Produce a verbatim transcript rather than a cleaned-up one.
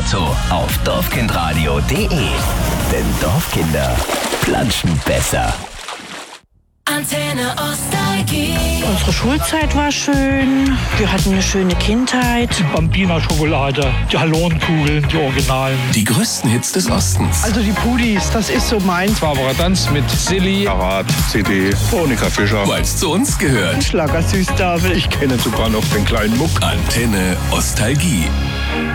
Auto auf dorfkindradio punkt de. Denn Dorfkinder planschen besser. Antenne Nostalgie. Unsere Schulzeit war schön. Wir hatten eine schöne Kindheit. Bambina-Schokolade, die Hallonenkugeln, die Originalen. Die größten Hits des Ostens. Also die Pudis, das ist so meins. Barbara Danz mit Silly, Karat, C D, Monika Fischer. Weil es zu uns gehört. Schlager Süßtafel. Ich kenne sogar noch den kleinen Muck. Antenne Nostalgie.